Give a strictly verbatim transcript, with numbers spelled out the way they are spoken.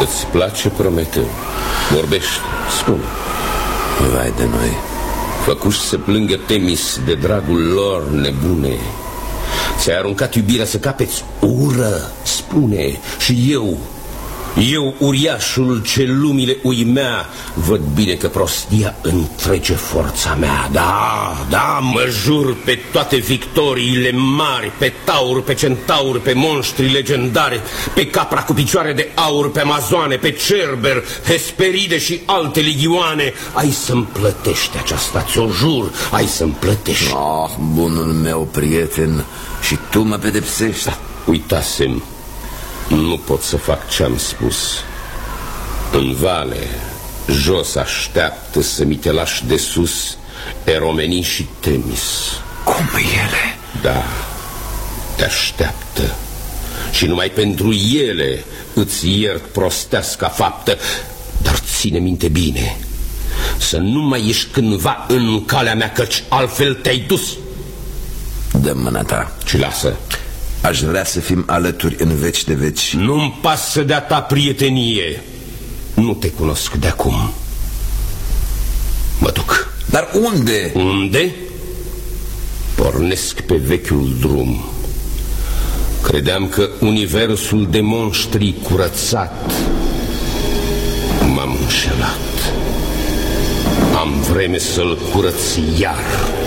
Îți place Prometeu? Vorbești, spune. Vai de noi. Făcuși să plângă Temis de dragul lor, nebune. Ți-ai aruncat iubirea să capeți ură, spune. Și eu, eu, uriașul ce lumile uimea, văd bine că prostia întrece forța mea. Da, da, mă jur pe toate victoriile mari, pe taur, pe centaur, pe monștri legendare, pe capra cu picioare de aur, pe amazoane, pe cerber, hesperide și alte ligioane. Ai să-mi plătești aceasta, ți-o jur, ai să-mi plătești. Ah, bunul meu prieten, și tu mă pedepsești. Da, uitasem. Nu pot să fac ce-am spus. În vale, jos așteaptă să mi te lași de sus Eromenii și Temis. Cum ele? Da, te așteaptă. Și numai pentru ele îți iert prostească faptă. Dar ține minte bine, să nu mai ești cândva în calea mea, căci altfel te-ai dus. Dă mâna ta. Și lasă. Aș vrea să fim alături în veci de veci. Nu-mi pasă de-a ta prietenie. Nu te cunosc de acum. Mă duc. Dar unde? Unde? Pornesc pe vechiul drum. Credeam că universul de monștri curățat. M-am înșelat. Am vreme să-l curăț iar.